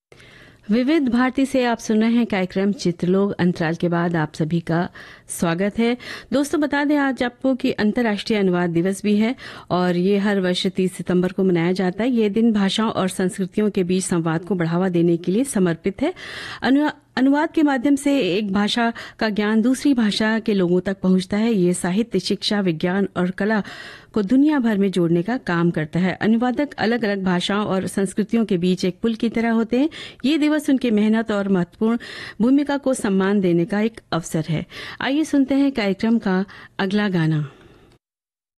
विविध भारती से आप सुन रहे हैं कार्यक्रम चित्रलोक। अंतराल के बाद आप सभी का स्वागत है। दोस्तों, बता दें आज आपको कि अंतर्राष्ट्रीय अनुवाद दिवस भी है और ये हर वर्ष 30 सितंबर को मनाया जाता है। ये दिन भाषाओं और संस्कृतियों के बीच संवाद को बढ़ावा देने के लिए समर्पित है। अनुवाद के माध्यम से एक भाषा का ज्ञान दूसरी भाषा के लोगों तक पहुंचता है। ये साहित्य, शिक्षा, विज्ञान और कला को दुनिया भर में जोड़ने का काम करता है। अनुवादक अलग अलग भाषाओं और संस्कृतियों के बीच एक पुल की तरह होते हैं। ये दिवस उनकी मेहनत और महत्वपूर्ण भूमिका को सम्मान देने का एक अवसर है। आइए सुनते हैं कार्यक्रम का अगला गाना।